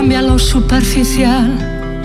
Cambia lo superficial,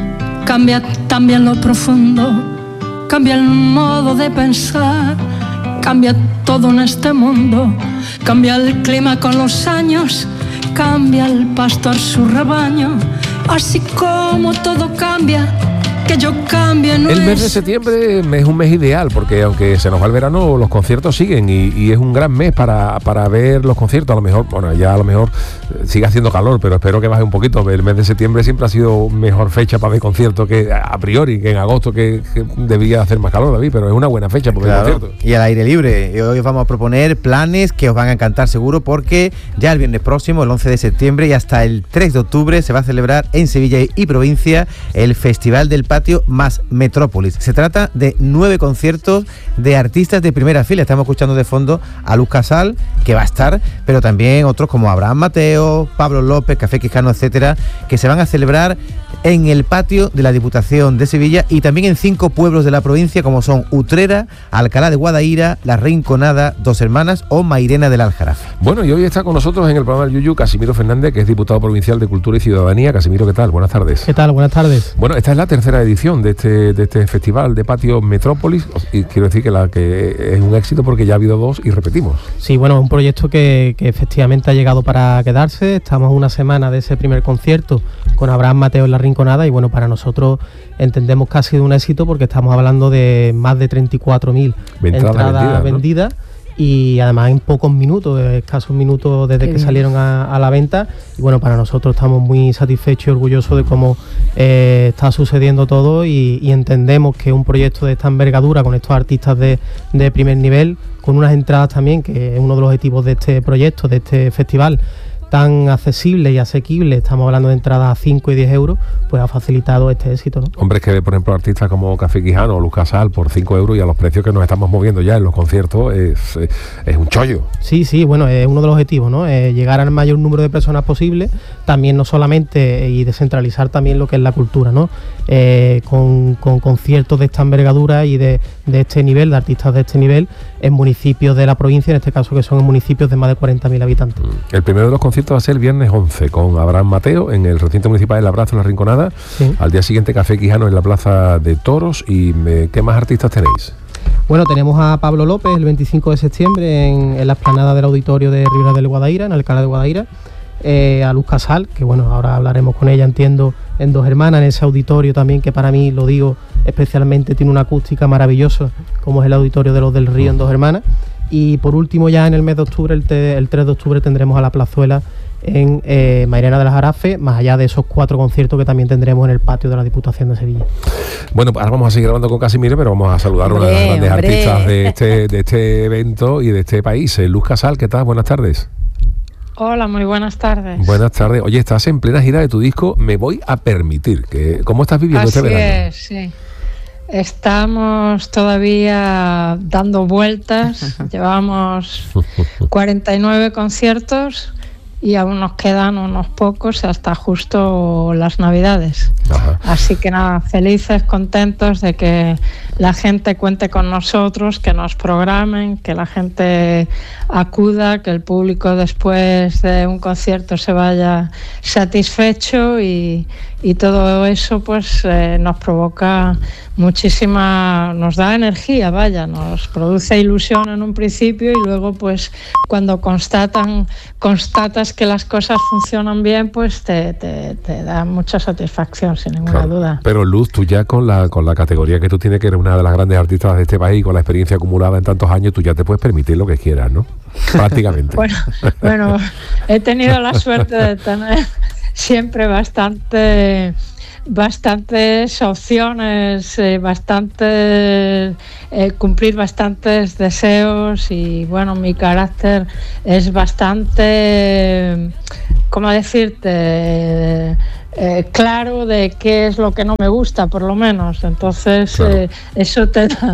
cambia también lo profundo, cambia el modo de pensar, cambia todo en este mundo, cambia el clima con los años, cambia el pastor su rebaño, así como todo cambia, que yo cambie no El mes es... de septiembre es un mes ideal porque aunque se nos va el verano, los conciertos siguen y es un gran mes para ver los conciertos. A lo mejor, bueno, ya a lo mejor sigue haciendo calor, pero espero que baje un poquito. El mes de septiembre siempre ha sido mejor fecha para ver conciertos que a priori, que en agosto que debía hacer más calor, David, pero es una buena fecha para ver conciertos. Y al aire libre. Y hoy os vamos a proponer planes que os van a encantar seguro porque ya el viernes próximo, el 11 de septiembre y hasta el 3 de octubre se va a celebrar en Sevilla y provincia el Festival del Patio más Metrópolis. Se trata de 9 conciertos de artistas de primera fila. Estamos escuchando de fondo a Luz Casal, que va a estar, pero también otros como Abraham Mateo, Pablo López, Café Quijano, etcétera, que se van a celebrar en el patio de la Diputación de Sevilla y también en 5 pueblos de la provincia como son Utrera, Alcalá de Guadaira, La Rinconada, Dos Hermanas o Mairena del Aljarafe. Bueno, y hoy está con nosotros en el programa del Yuyu Casimiro Fernández, que es diputado provincial de Cultura y Ciudadanía. Casimiro, ¿qué tal? Buenas tardes. ¿Qué tal? Buenas tardes. Bueno, esta es la tercera edición de este festival de Patio Metrópolis y quiero decir que es un éxito porque ya ha habido 2 y repetimos. Sí, bueno, es un proyecto que efectivamente ha llegado para quedarse. Estamos una semana de ese primer concierto con Abraham Mateo en La Rinconada y bueno, para nosotros entendemos que ha sido un éxito porque estamos hablando de más de 34.000 entradas vendidas, ¿no? Y además en pocos minutos, escasos minutos desde que salieron a la venta. Y bueno, para nosotros estamos muy satisfechos y orgullosos de cómo está sucediendo todo y entendemos que un proyecto de esta envergadura con estos artistas de primer nivel, con unas entradas también, que es uno de los objetivos de este proyecto, de este festival, tan accesible y asequible, estamos hablando de entradas a 5 y 10 euros, pues ha facilitado este éxito, ¿no? Hombre, es que por ejemplo artistas como Café Quijano o Luz Casal por 5 euros y a los precios que nos estamos moviendo ya en los conciertos es un chollo. Sí, bueno, es uno de los objetivos, ¿no? Llegar al mayor número de personas posible, también no solamente y descentralizar también lo que es la cultura, ¿no? Con conciertos de esta envergadura y de este nivel, de artistas de este nivel, en municipios de la provincia, en este caso que son en municipios de más de 40.000 habitantes. El primero de los conciertos va a ser el viernes 11 con Abraham Mateo en el recinto municipal del Abrazo, en La Rinconada. Sí. Al día siguiente Café Quijano en la Plaza de Toros. ¿Y qué más artistas tenéis? Bueno, tenemos a Pablo López el 25 de septiembre en la explanada del auditorio de Ribera del Guadaira, en Alcalá de Guadaira. A Luz Casal, que bueno, ahora hablaremos con ella, entiendo, en Dos Hermanas, en ese auditorio también, que para mí, lo digo especialmente, tiene una acústica maravillosa, como es el auditorio de los del Río en Dos Hermanas. Y por último, ya en el mes de octubre, el 3 de octubre, tendremos a La Plazuela en Mairena del Aljarafe, más allá de esos 4 conciertos que también tendremos en el patio de la Diputación de Sevilla. Bueno, ahora vamos a seguir hablando con Casimiro, pero vamos a saludar a una de las grandes artistas de este evento y de este país. Luz Casal, ¿qué tal? Buenas tardes. Hola, muy buenas tardes. Buenas tardes. Oye, estás en plena gira de tu disco Me Voy a Permitir. ¿Cómo estás viviendo este verano? Así es, sí. Estamos todavía dando vueltas. Llevamos 49 conciertos y aún nos quedan unos pocos hasta justo las Navidades. Ajá. Así que nada, felices, contentos de que la gente cuente con nosotros, que nos programen, que la gente acuda, que el público después de un concierto se vaya satisfecho y todo eso pues nos provoca muchísima, nos da energía, nos produce ilusión en un principio y luego pues cuando constatas que las cosas funcionan bien, pues te da mucha satisfacción, sin ninguna duda. Pero Luz, tú ya con la categoría que tú tienes, que eres una de las grandes artistas de este país, con la experiencia acumulada en tantos años, tú ya te puedes permitir lo que quieras, ¿no? Prácticamente. bueno, he tenido la suerte de tener siempre bastantes opciones, cumplir bastantes deseos y bueno, mi carácter es bastante, ¿cómo decirte? Claro de qué es lo que no me gusta, por lo menos. Entonces, claro. Eso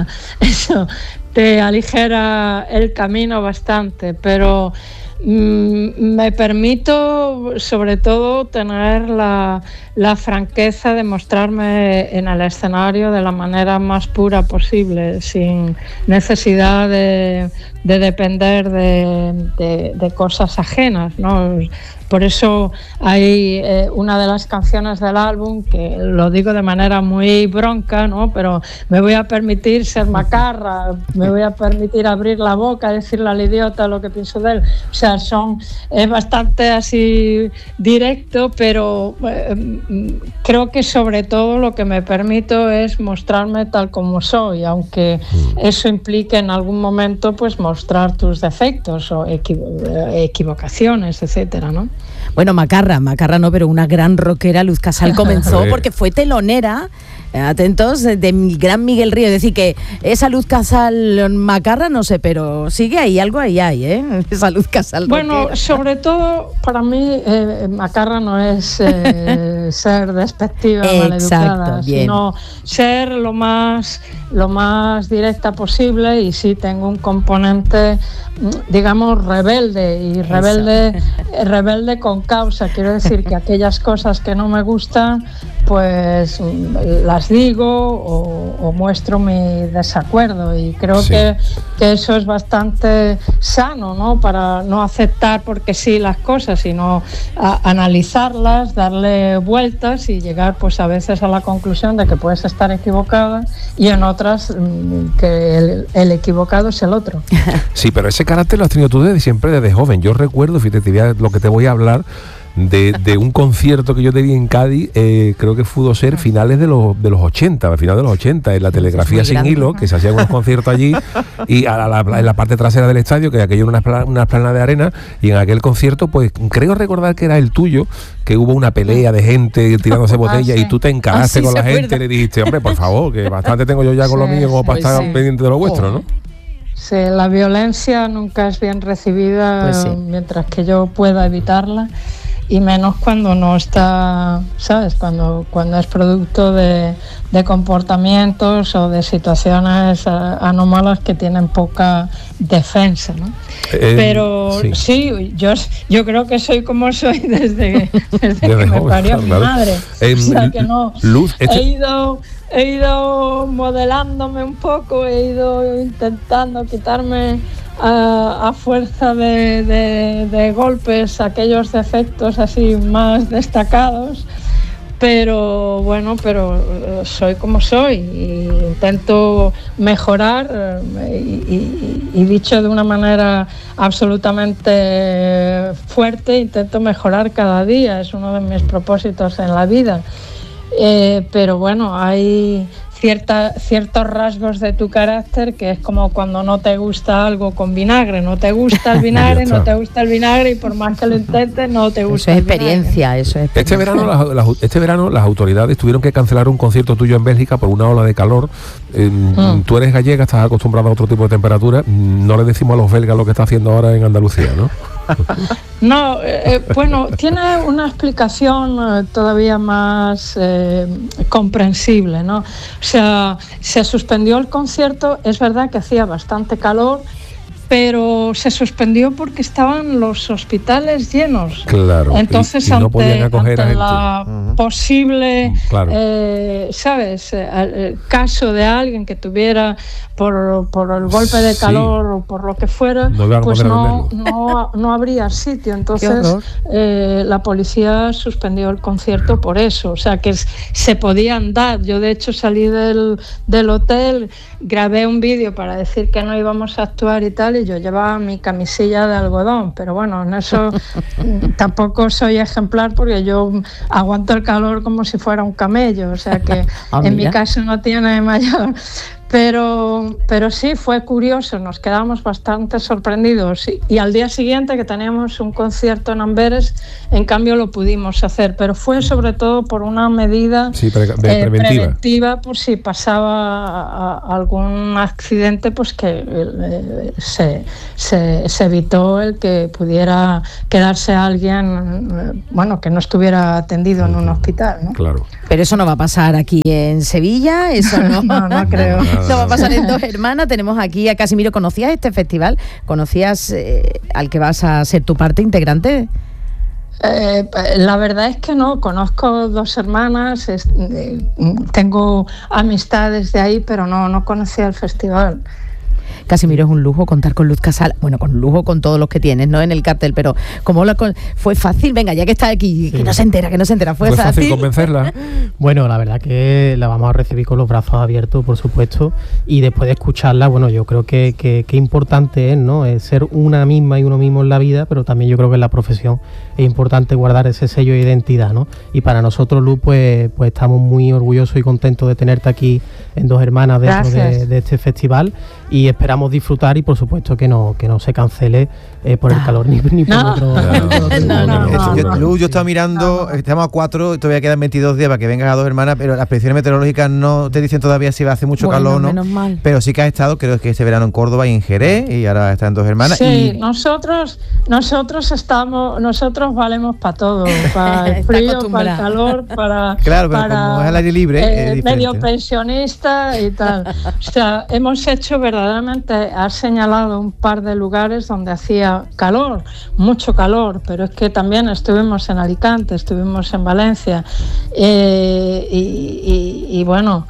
te aligera el camino bastante, pero me permito sobre todo tener la franqueza de mostrarme en el escenario de la manera más pura posible, sin necesidad de depender de cosas ajenas, ¿no? Por eso hay una de las canciones del álbum, que lo digo de manera muy bronca, ¿no? Pero me voy a permitir ser macarra, me voy a permitir abrir la boca, decirle al idiota lo que pienso de él. O sea, es bastante así directo, pero creo que sobre todo lo que me permito es mostrarme tal como soy, aunque eso implique en algún momento pues mostrar tus defectos o equivocaciones, etcétera, ¿no? Bueno, macarra no, pero una gran rockera. Luz Casal comenzó porque fue telonera, atentos, de gran Miguel Ríos. Es decir, que esa Luz Casal macarra, no sé, pero sigue ahí, algo ahí hay, esa Luz Casal rockera. Bueno, sobre todo, para mí, macarra no es ser despectiva, maleducada, sino ser lo más directa posible, y sí tengo un componente, digamos, rebelde, y rebelde con causa. Quiero decir que aquellas cosas que no me gustan, pues las digo o muestro mi desacuerdo, y creo que eso es bastante sano, ¿no? Para no aceptar porque sí las cosas, sino analizarlas, darle vueltas y llegar pues a veces a la conclusión de que puedes estar equivocada, y en otras que el equivocado es el otro. Sí, pero ese carácter lo has tenido tú desde siempre, desde joven. Yo recuerdo, fíjate, lo que te voy a hablar de un concierto que yo te vi en Cádiz, creo que pudo ser finales de los 80, al final de los 80, en la Telegrafía Sin Hilo, que se hacían unos conciertos allí, y en la parte trasera del estadio, que aquello era una plana de arena, y en aquel concierto, pues creo recordar que era el tuyo, que hubo una pelea de gente tirándose botellas, y tú te encaraste con la gente y le dijiste, hombre, por favor, que bastante tengo yo ya con lo mío como para estar pendiente de lo vuestro, ¿no? Sí, la violencia nunca es bien recibida, mientras que yo pueda evitarla, y menos cuando no está, ¿sabes? Cuando es producto de comportamientos o de situaciones anómalas que tienen poca defensa, ¿no? Pero sí, yo creo que soy como soy desde que me parió mi madre. O sea que no, Luz, he ido modelándome un poco, he ido intentando quitarme a fuerza de golpes aquellos defectos así más destacados, pero bueno, soy como soy, y intento mejorar, y dicho de una manera absolutamente fuerte, intento mejorar cada día, es uno de mis propósitos en la vida. Pero bueno, hay ciertos rasgos de tu carácter que es como cuando no te gusta algo con vinagre, no te gusta el vinagre, y por más que lo intentes no te gusta. Eso es experiencia. Este verano las autoridades tuvieron que cancelar un concierto tuyo en Bélgica por una ola de calor. Tú eres gallega, estás acostumbrada a otro tipo de temperatura. No le decimos a los belgas lo que está haciendo ahora en Andalucía, ¿no? No, bueno, tiene una explicación todavía más comprensible, ¿no? O sea, se suspendió el concierto, es verdad que hacía bastante calor, pero se suspendió porque estaban los hospitales llenos. Claro. Entonces, y no podían acoger a gente. La posible, ¿sabes? El caso de alguien que tuviera por el golpe de calor o por lo que fuera, pues no habría sitio. Entonces, la policía suspendió el concierto por eso. O sea, que se podían dar. Yo, de hecho, salí del hotel, grabé un vídeo para decir que no íbamos a actuar y tal, y yo llevaba mi camisilla de algodón, pero bueno, en eso tampoco soy ejemplar, porque yo aguanto el calor como si fuera un camello, o sea que en mi caso no tiene mayor. Pero sí, fue curioso, nos quedamos bastante sorprendidos, y al día siguiente, que teníamos un concierto en Amberes, en cambio lo pudimos hacer, pero fue sobre todo por una medida preventiva, por si pasaba algún accidente, pues que se evitó el que pudiera quedarse alguien, que no estuviera atendido en un hospital, ¿no? Claro. Pero eso no va a pasar aquí en Sevilla, eso no. No creo. Esto va a pasar en Dos Hermanas. Tenemos aquí a Casimiro. ¿Conocías este festival? ¿Conocías al que vas a ser tu parte integrante? La verdad es que no. Conozco Dos Hermanas, tengo amistades de ahí, pero no conocía el festival. Casimiro, es un lujo contar con Luz Casal. Bueno, con lujo con todos los que tienes, ¿no? En el cartel, pero fue fácil, venga, ya que está aquí, que no se entera, fue fácil convencerla. Bueno, la verdad que la vamos a recibir con los brazos abiertos, por supuesto, y después de escucharla, bueno, yo creo que importante es, ¿no? Es ser una misma y uno mismo en la vida, pero también yo creo que en la profesión es importante guardar ese sello de identidad, ¿no? Y para nosotros, Luz, pues estamos muy orgullosos y contentos de tenerte aquí en Dos Hermanas dentro de este festival, y esperamos disfrutar y por supuesto que no se cancele por el calor ni por otro. Luz, yo estaba mirando, estamos a 4, todavía quedan 22 días para que vengas a Dos Hermanas, pero las predicciones meteorológicas no te dicen todavía si va a hacer mucho calor o no. Menos mal. Pero sí que has estado, creo que este verano en Córdoba y en Jerez, y ahora está en Dos Hermanas. Sí, nosotros valemos para todo, para el frío, para el calor, claro, pero como es al aire libre, es medio pensionista y tal. O sea, hemos hecho verdaderamente, has señalado un par de lugares donde hacía calor, mucho calor, pero es que también estuvimos en Alicante, estuvimos en Valencia, y bueno,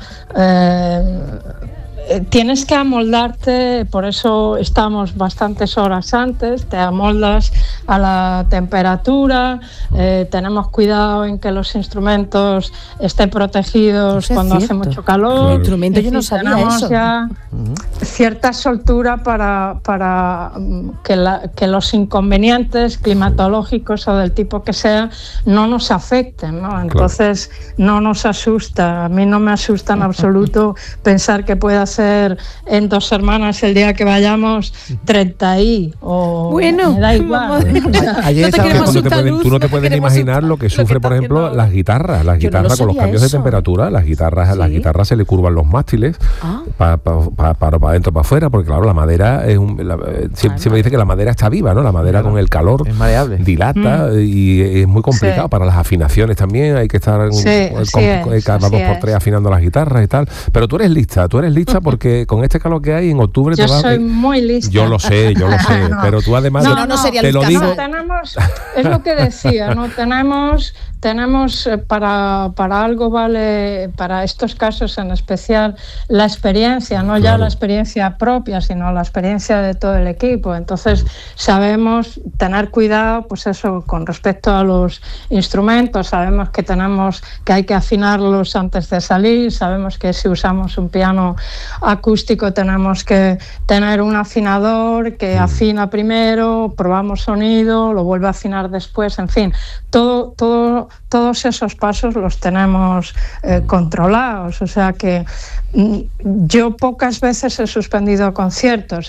tienes que amoldarte, por eso estamos bastantes horas antes, te amoldas a la temperatura, tenemos cuidado en que los instrumentos estén protegidos cuando hace mucho calor. El instrumento yo no sabía tenemos eso. Ya cierta soltura para que los inconvenientes climatológicos o del tipo que sea no nos afecten, ¿no? Entonces no nos asusta, a mí no me asusta en absoluto pensar que pueda ser en Dos Hermanas el día que vayamos 30 o bueno, me da igual. Tú no te puedes imaginar lo que sufre, por ejemplo, las guitarras con los cambios de temperatura. Las guitarras se le curvan los mástiles para adentro, para afuera, porque claro, la madera siempre dice que la madera está viva, ¿no? La madera con el calor es maleable, dilata y es muy complicado para las afinaciones también. Hay que estar cada 2 por 3 afinando las guitarras y tal. Pero tú eres lista porque con este calor que hay en octubre yo soy muy lista. Yo lo sé, pero tú además te lo digo. Es lo que decía, no tenemos para algo vale, para estos casos en especial, la experiencia, no ya la experiencia propia, sino la experiencia de todo el equipo. Entonces sabemos tener cuidado, pues eso, con respecto a los instrumentos, sabemos que hay que afinarlos antes de salir, sabemos que si usamos un piano acústico tenemos que tener un afinador que afina primero, probamos sonido, lo vuelve a afinar después, en fin, todos esos pasos los tenemos controlados. O sea que yo pocas veces he suspendido conciertos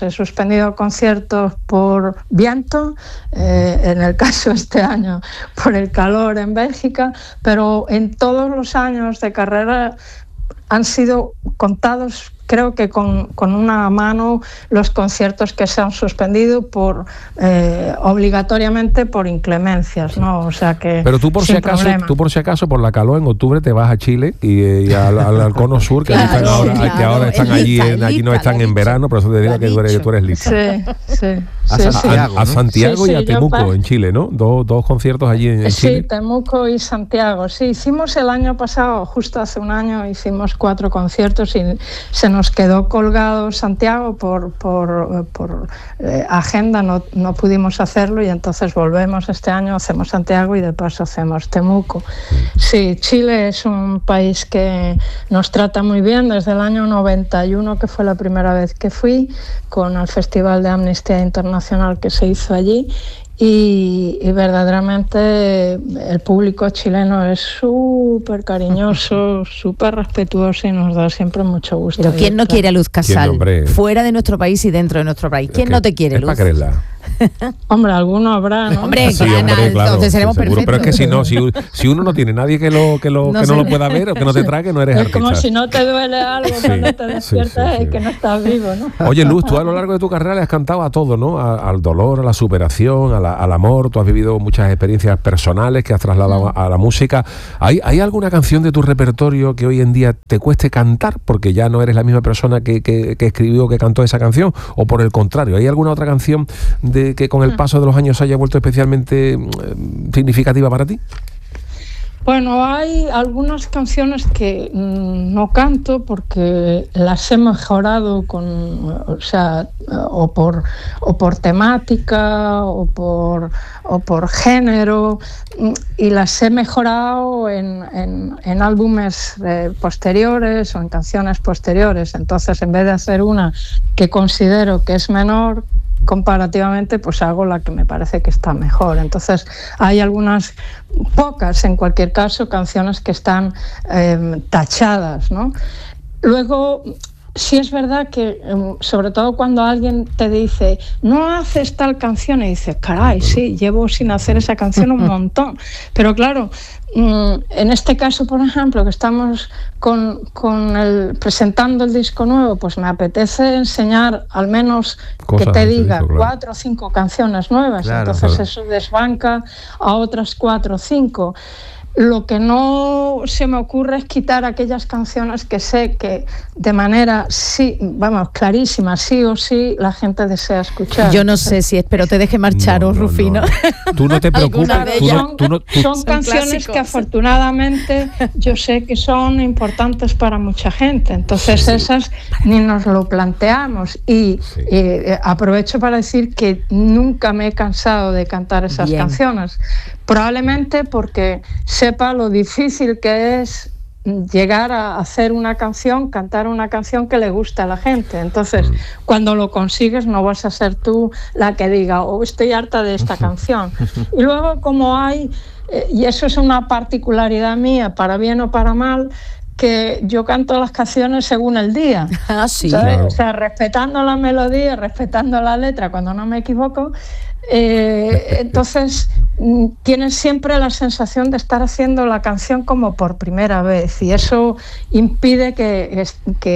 por viento, en el caso este año por el calor en Bélgica, pero en todos los años de carrera han sido contados, creo que con una mano, los conciertos que se han suspendido obligatoriamente por inclemencias, ¿no? O sea que pero tú por si acaso por la calor en octubre te vas a Chile y al cono sur, que ahora están allí no están en verano, por eso te digo que tú eres lista. Sí. A Santiago y a Temuco en Chile, ¿no? Dos conciertos allí en Chile. Sí, Temuco y Santiago. Sí, hicimos el año pasado, justo hace un año, hicimos 4 conciertos y se nos quedó colgado Santiago por agenda, no pudimos hacerlo y entonces volvemos este año, hacemos Santiago y de paso hacemos Temuco. Sí, Chile es un país que nos trata muy bien desde el año 91, que fue la primera vez que fui, con el Festival de Amnistía Internacional que se hizo allí. Y verdaderamente el público chileno es súper cariñoso, súper respetuoso y nos da siempre mucho gusto. Pero ¿quién no quiere a Luz Casal? Fuera de nuestro país y dentro de nuestro país. ¿Quién no te quiere, Luz? Hombre, alguno habrá, ¿no? Hombre, sí, claro, entonces seremos perfectos. Pero es que si uno no tiene nadie que no lo pueda ver o que no te trague, no eres artista. Es como si no te duele algo cuando te despiertas, es que no estás vivo, ¿no? Oye, Luz, tú a lo largo de tu carrera le has cantado a todo, ¿no? Al dolor, a la superación, al amor. Tú has vivido muchas experiencias personales que has trasladado a la música. ¿Hay alguna canción de tu repertorio que hoy en día te cueste cantar porque ya no eres la misma persona que escribió, que cantó esa canción? ¿O por el contrario, hay alguna otra canción que con el paso de los años haya vuelto especialmente significativa para ti? Bueno, hay algunas canciones que no canto porque las he mejorado o por temática o por género, y las he mejorado en álbumes posteriores o en canciones posteriores. Entonces, en vez de hacer una que considero que es menor comparativamente, pues hago la que me parece que está mejor. Entonces hay algunas, pocas en cualquier caso, canciones que están tachadas, ¿no? Luego, sí es verdad que, sobre todo cuando alguien te dice, no haces tal canción, y dices, caray, sí, llevo sin hacer esa canción un montón. Pero claro, en este caso, por ejemplo, que estamos presentando el disco nuevo, pues me apetece enseñar al menos cosas que te diga disco, 4 o 5 canciones nuevas. Claro, entonces eso desbanca a otras 4 o 5. Lo que no se me ocurre es quitar aquellas canciones que sé que de manera clarísima, sí o sí, la gente desea escuchar. Yo no sé si espero te deje marchar, Rufino. No. Tú no te preocupes. Son canciones clásicos que afortunadamente yo sé que son importantes para mucha gente. Entonces esas ni nos lo planteamos. Y aprovecho para decir que nunca me he cansado de cantar esas canciones. Probablemente porque sepa lo difícil que es llegar a hacer una canción, cantar una canción que le guste a la gente. Entonces, cuando lo consigues, no vas a ser tú la que diga, estoy harta de esta canción. Y luego, como hay, y eso es una particularidad mía, para bien o para mal, que yo canto las canciones según el día. Ah, sí. Claro. O sea, respetando la melodía, respetando la letra, cuando no me equivoco. Entonces tienes siempre la sensación de estar haciendo la canción como por primera vez, y eso impide que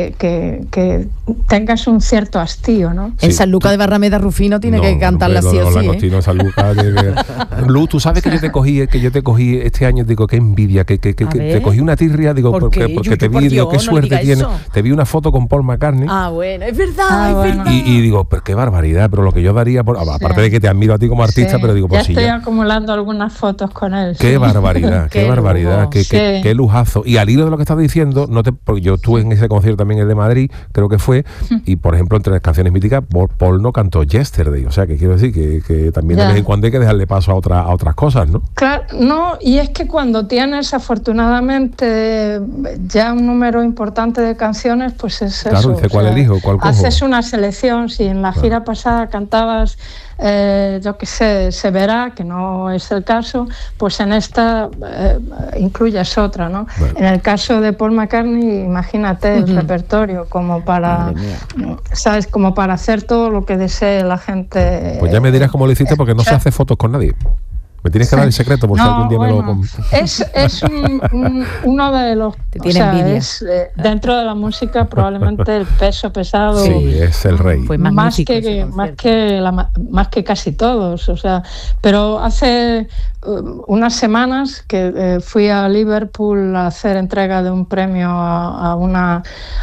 tengas un cierto hastío, ¿no? En San Lucas de Barrameda, Rufino tiene que cantarla así o sí. San Lucas Lu, tú sabes que yo te cogí este año, digo, qué envidia, que te cogí una tirria, digo, porque te vi, digo, qué suerte tienes. Te vi una foto con Paul McCartney. Ah, bueno, es verdad, es verdad. Y digo, pero qué barbaridad, pero lo que yo daría, aparte de que te admiro a ti como artista, pero digo, pues ya estoy acumulando algunas fotos con él. Qué barbaridad, qué barbaridad, qué lujazo. Y al hilo de lo que estás diciendo, porque yo estuve en ese concierto también, el de Madrid, creo que fue, y por ejemplo, entre las canciones míticas, Paul no cantó Yesterday, o sea, que quiero decir que también de vez en cuando hay que dejarle paso a otras cosas, ¿no? Claro, no, y es que cuando tienes afortunadamente ya un número importante de canciones, pues es eso. Claro, dice, ¿cuál elijo? ¿Cuál cojo? Haces una selección. Si en la gira pasada cantabas yo qué sé, Se verá, que no es el caso, pues en esta incluyes otra, ¿no? Bueno. En el caso de Paul McCartney, imagínate el repertorio como para, ¿sabes? Como para hacer todo lo que desee la gente. Pues ya me dirás cómo lo hiciste, porque no se hace fotos con nadie. Me tienes que dar el secreto por si algún día me lo... Es uno de los... Te tiene envidia. Es, dentro de la música probablemente el peso pesado. Sí, es el rey. Fue más que casi todos. O sea, pero hace unas semanas que fui a Liverpool a hacer entrega de un premio a una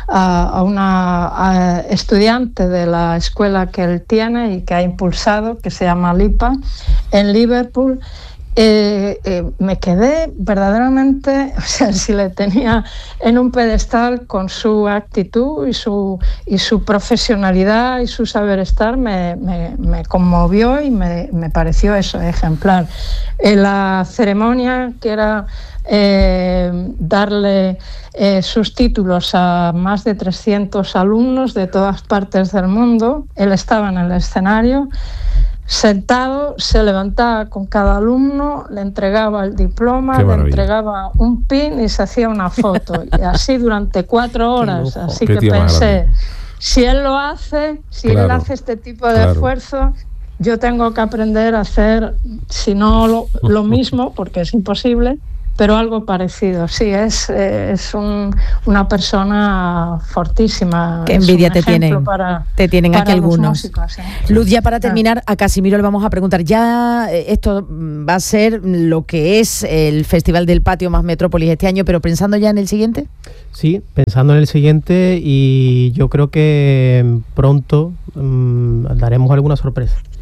estudiante de la escuela que él tiene y que ha impulsado, que se llama Lipa, en Liverpool. Me quedé verdaderamente, o sea, si le tenía en un pedestal con su actitud y su profesionalidad y su saber estar, me conmovió y me pareció eso, ejemplar. La ceremonia, que era darle sus títulos a más de 300 alumnos de todas partes del mundo, él estaba en el escenario, sentado, se levantaba con cada alumno, le entregaba el diploma, le entregaba un pin y se hacía una foto. Y así durante 4 horas. Así que pensé, si él lo hace, él hace este tipo de esfuerzo, yo tengo que aprender a hacer, si no lo mismo, porque es imposible, pero algo parecido. Sí, es una persona fortísima. Qué envidia te tienen. Te tienen aquí algunos. Músicos, Luz, ya para terminar, a Casimiro le vamos a preguntar, ya esto va a ser lo que es el Festival del Patio más Metrópolis este año, pero pensando ya en el siguiente. Sí, pensando en el siguiente, y yo creo que pronto daremos alguna sorpresa.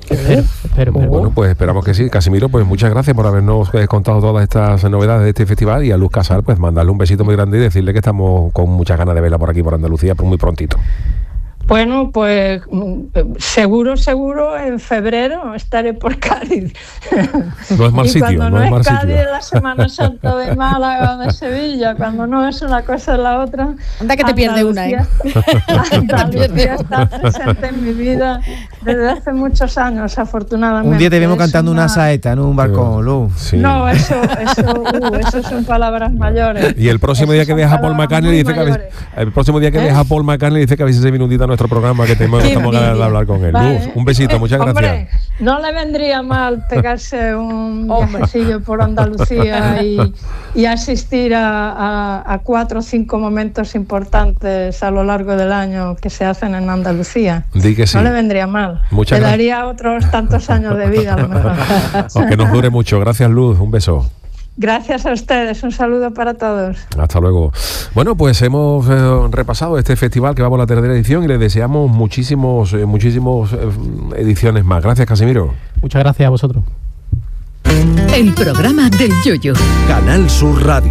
Espero. Bueno, pues esperamos que sí. Casimiro, pues muchas gracias por habernos contado todas estas novedades de este festival, y a Luz Casal, pues mandarle un besito muy grande y decirle que estamos con muchas ganas de verla por aquí, por Andalucía, pues muy prontito. Bueno, pues seguro, en febrero estaré por Cádiz. No es mal sitio, cuando no es mal Cádiz, sitio. la Semana Santa de Málaga o de Sevilla, cuando no es una cosa es la otra. Anda que te pierde una, ¿eh? Andalucía está presente en mi vida desde hace muchos años, afortunadamente. Un día te vemos cantando una saeta en un barcón, Luz. Sí. No, eso son palabras mayores. Y el próximo día que viaja Paul McCartney dice que a veces se minutita nuestro programa, que estamos ganas de hablar con él. Vale. Luz, un besito, muchas gracias. Hombre, no le vendría mal pegarse un viajecillo por Andalucía y asistir a 4 o 5 momentos importantes a lo largo del año que se hacen en Andalucía. Di que sí. No le vendría mal. Muchas le daría otros tantos años de vida a lo mejor. Aunque nos dure mucho. Gracias, Luz, un beso. Gracias a ustedes, un saludo para todos. Hasta luego. Bueno, pues hemos repasado este festival que va por la tercera edición y le deseamos muchísimos ediciones más. Gracias, Casimiro. Muchas gracias a vosotros. El programa del Yoyo. Canal Sur Radio.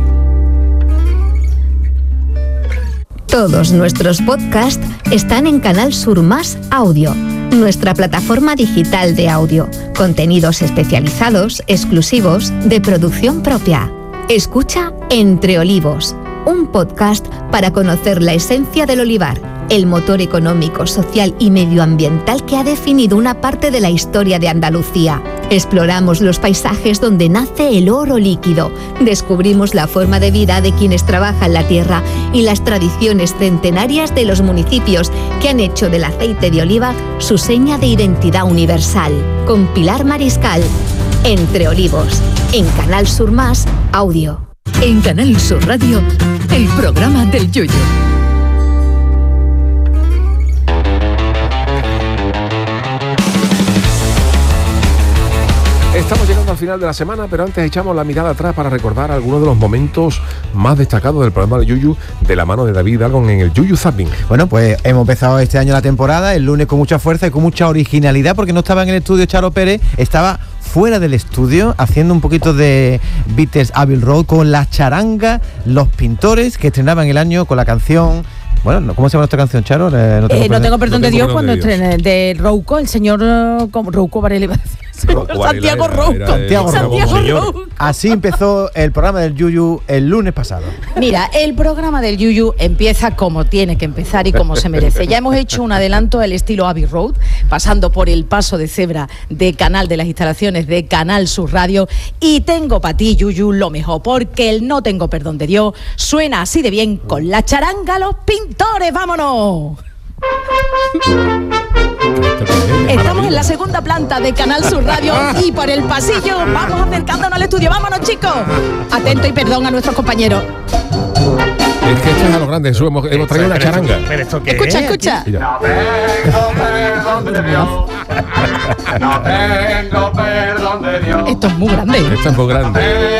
Todos nuestros podcasts están en Canal Sur Más Audio, nuestra plataforma digital de audio. Contenidos especializados, exclusivos, de producción propia. Escucha Entre Olivos, un podcast para conocer la esencia del olivar, el motor económico, social y medioambiental que ha definido una parte de la historia de Andalucía. Exploramos los paisajes donde nace el oro líquido, descubrimos la forma de vida de quienes trabajan la tierra y las tradiciones centenarias de los municipios que han hecho del aceite de oliva su seña de identidad universal. Con Pilar Mariscal, Entre Olivos, en Canal Sur Más Audio. En Canal Sur Radio, el programa del Yoyo. Estamos llegando al final de la semana, pero antes echamos la mirada atrás para recordar algunos de los momentos más destacados del programa de Yuyu, de la mano de David Hidalgo en el Yuyu Zapping. Bueno, pues hemos empezado este año la temporada, el lunes con mucha fuerza y con mucha originalidad, porque no estaba en el estudio Charo Pérez, estaba fuera del estudio haciendo un poquito de Beatles Abbey Road con la charanga Los Pintores, que estrenaban el año con la canción... Bueno, ¿cómo se llama nuestra canción, Charo? No tengo perdón de Dios cuando estrene de Rouco, el señor Rouco Varela. Santiago Rouco. Así empezó el programa del Yuyu el lunes pasado. Mira, el programa del Yuyu empieza como tiene que empezar y como se merece. Ya hemos hecho un adelanto al estilo Abbey Road, pasando por el paso de cebra de las instalaciones de Canal Sur Radio, y tengo para ti, Yuyu, lo mejor, porque el No tengo perdón de Dios suena así de bien con la charanga Los Pintores. ¡Vámonos! Estamos en la segunda planta de Canal Sur Radio y por el pasillo vamos acercándonos al estudio. ¡Vámonos, chicos! Atento y perdón a nuestros compañeros. Es que esto es a lo grande, hemos traído una charanga. Escucha. Mira. No tengo perdón de Dios. Esto es muy grande. Esto es muy grande.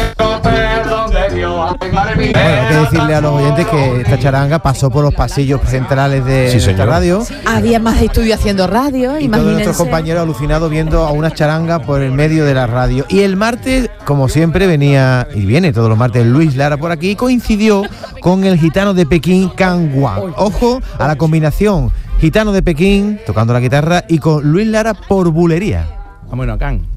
Bueno, hay que decirle a los oyentes que esta charanga pasó por los pasillos centrales de esta radio. Había más estudios haciendo radio, y todos nuestros compañeros alucinados viendo a una charanga por el medio de la radio. Y el martes, como siempre, venía y viene todos los martes Luis Lara por aquí, y coincidió con el gitano de Pekín, Can Wan. Ojo a la combinación, gitano de Pekín tocando la guitarra y con Luis Lara por bulería. Bueno, Can.